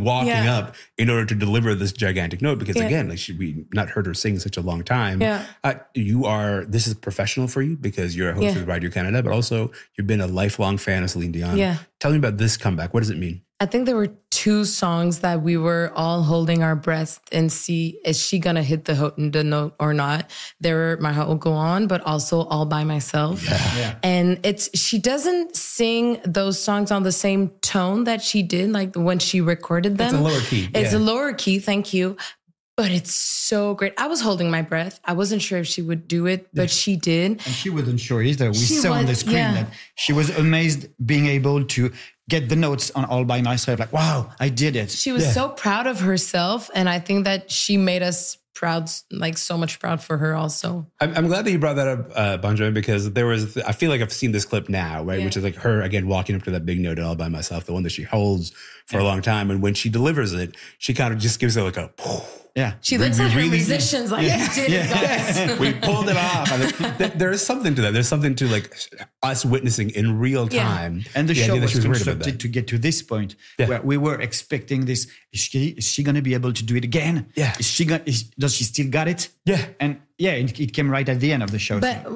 walking up in order to deliver this gigantic note. Because again, like we not heard her sing in such a long time. Yeah. This is professional for you because you're a host of Radio Canada, but also you've been a lifelong fan of Celine Dion. Yeah. Tell me about this comeback. What does it mean? I think there were two songs that we were all holding our breath and see, is she going to hit the note or not? There were My Heart Will Go On, but also All By Myself. Yeah. And she doesn't sing those songs on the same tone that she did, like when she recorded them. It's a lower key. It's a lower key, thank you. But it's so great. I was holding my breath. I wasn't sure if she would do it, but she did. And she wasn't sure either. We saw on the screen that she was amazed being able to get the notes on All By Myself. Like, wow, I did it. She was so proud of herself. And I think that she made us proud, like so much proud for her also. I'm glad that you brought that up, Benjamin, because I feel like I've seen this clip now, right? Which is like her, again, walking up to that big note All By Myself, the one that she holds for a long time. And when she delivers it, she kind of just gives it like a... Yeah. She looks at her musicians like, you did it, guys. We pulled it off. There is something to that. There's something to like us witnessing in real time. And the show was constructed to get to this point where we were expecting this. Is she going to be able to do it again? Yeah. Does she still got it? Yeah. And it came right at the end of the show. But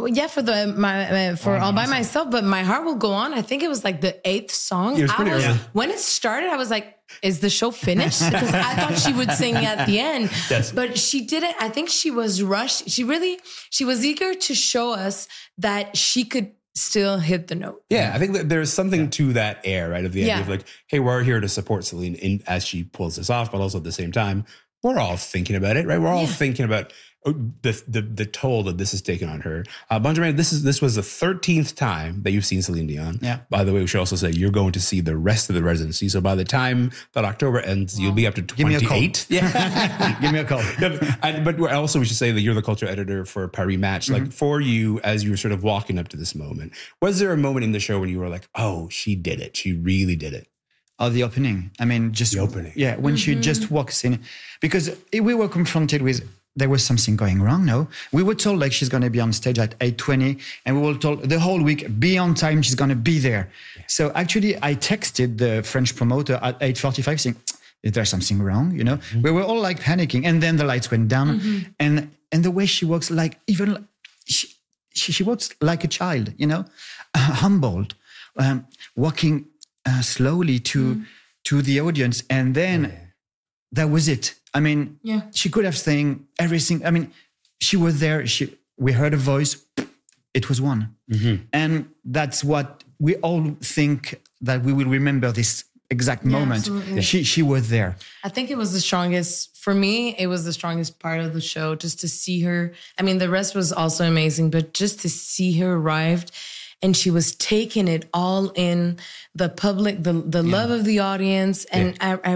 for All By Myself, but My Heart Will Go On. I think it was like the 8th song. It was pretty early. When it started, I was like, is the show finished? Because I thought she would sing at the end. Yes. But she didn't. I think she was rushed. She was eager to show us that she could still hit the note. Yeah, I think that there's something to that air, right? Of the idea of like, hey, we're here to support Celine as she pulls this off, but also at the same time, we're all thinking about it, right? We're all thinking about the toll that this has taken on her. Benjamin, this was the 13th time that you've seen Celine Dion. Yeah. By the way, we should also say you're going to see the rest of the residency. So by the time that October ends, you'll be up to 28. Give me a call. Yeah. Give me a call. But also we should say that you're the culture editor for Paris Match. Like for you, as you were sort of walking up to this moment, was there a moment in the show when you were like, oh, she did it. She really did it. Oh, the opening. I mean, just... The opening. Yeah, when she just walks in. Because we were confronted with... There was something going wrong, no? We were told like she's going to be on stage at 8:20, and we were told the whole week, be on time, she's going to be there. Yeah. So actually, I texted the French promoter at 8:45 saying, is there something wrong, you know? Mm-hmm. We were all like panicking, and then the lights went down, and the way she walks, like even... She walks like a child, you know? Humbled, walking slowly to the audience, and then that was it. I mean, she could have sang everything. I mean, she was there. We heard a voice. It was one. Mm-hmm. And that's what we all think that we will remember this exact moment. Absolutely. She was there. I think it was the strongest, for me, it was the strongest part of the show, just to see her. I mean, the rest was also amazing, but just to see her arrived and she was taking it all in, the public, the love of the audience. And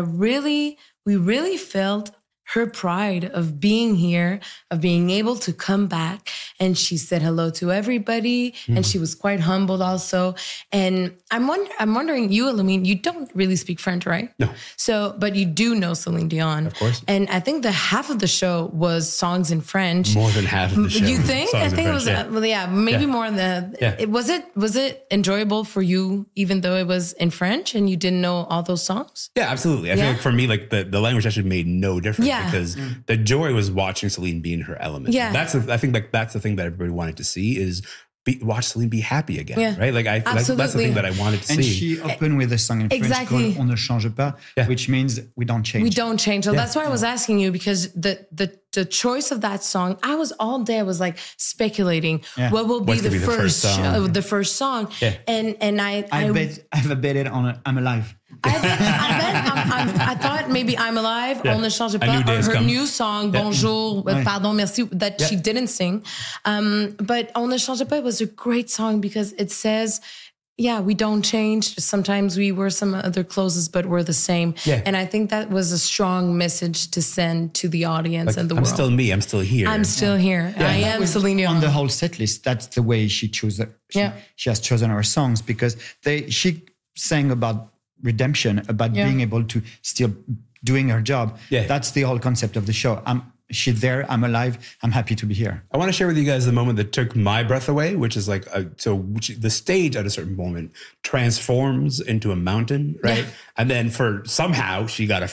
we really felt her pride of being here, of being able to come back. And she said hello to everybody. And she was quite humbled also. And I'm wondering, you, Elamine, you don't really speak French, right? No. So, but you do know Celine Dion. Of course. And I think the half of the show was songs in French. More than half of the show. You think? I think it was, maybe more than that. Was it enjoyable for you, even though it was in French and you didn't know all those songs? Yeah, absolutely. I feel like for me, like the language actually made no difference because the joy was watching Celine be in her element. Yeah. I think that's the thing that everybody wanted to see is watch Celine be happy again, right? Like that's the thing that I wanted to see. And she opened with a song in French called On ne change pas, which means we don't change. We don't change. So that's why I was asking you, because the choice of that song, I was like speculating what will be the first song. Yeah. And I've betted on I'm Alive. I thought maybe I'm Alive, On ne change pas, or her new song, Bonjour, Pardon, Merci, that she didn't sing. But On ne change pas was a great song because it says, we don't change. Sometimes we wear some other clothes, but we're the same. Yeah. And I think that was a strong message to send to the audience and the world. I'm still me. I'm still here. I'm still here. I am Celine Dion. On the whole set list, that's the way she chose she has chosen her songs, because she sang about redemption, about being able to still doing her job. Yeah. That's the whole concept of the show. She's there. I'm alive. I'm happy to be here. I want to share with you guys the moment that took my breath away, which is like, the stage at a certain moment transforms into a mountain, right? Yeah. And then somehow she got a